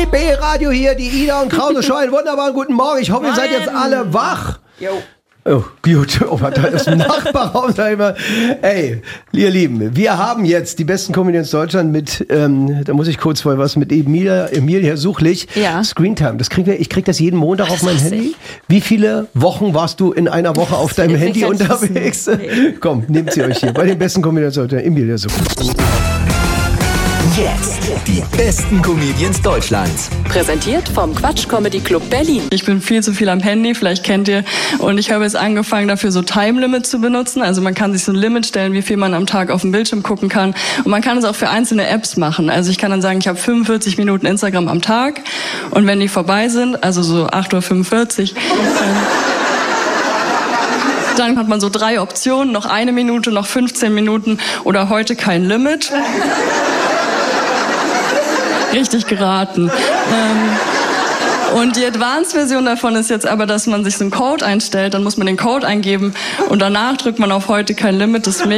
B-Radio hier, die Ida und Krause Show. Einen wunderbaren guten Morgen. Ich hoffe, ihr seid jetzt alle wach. Jo. Oh, gut. Oh, da ist ein Nachbarraum, sag ich mal. Ey, ihr Lieben, wir haben jetzt die besten Comedians Deutschland mit, da muss ich kurz vorher was, mit Emilia Suchlich. Ja. Screentime. Ich krieg das jeden Montag auf mein Handy. Wie viele Wochen warst du in einer Woche auf deinem Handy unterwegs? Nee. Komm, nehmt sie euch hier bei den besten Comedians Deutschland. Emilia Suchlich. Jetzt die besten Comedians Deutschlands. Präsentiert vom Quatsch Comedy Club Berlin. Ich bin viel zu viel am Handy, vielleicht kennt ihr. Und ich habe jetzt angefangen, dafür so Time Limit zu benutzen. Also man kann sich so ein Limit stellen, wie viel man am Tag auf dem Bildschirm gucken kann. Und man kann es auch für einzelne Apps machen. Also ich kann dann sagen, ich habe 45 Minuten Instagram am Tag. Und wenn die vorbei sind, also so 8:45 Uhr, dann hat man so 3 Optionen, noch 1 Minute, noch 15 Minuten oder heute kein Limit. Richtig geraten. Und die Advanced-Version davon ist jetzt aber, dass man sich so einen Code einstellt, dann muss man den Code eingeben und danach drückt man auf heute kein Limit. Das ist mega.